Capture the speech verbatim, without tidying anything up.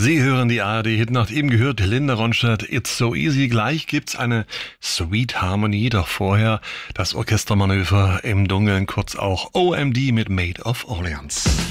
Sie hören die A R D-Hitnacht, eben gehört Linda Ronstadt, It's So Easy. Gleich gibt's eine Sweet Harmony, doch vorher das Orchestermanöver im Dunkeln, kurz auch O M D mit Maid of Orleans.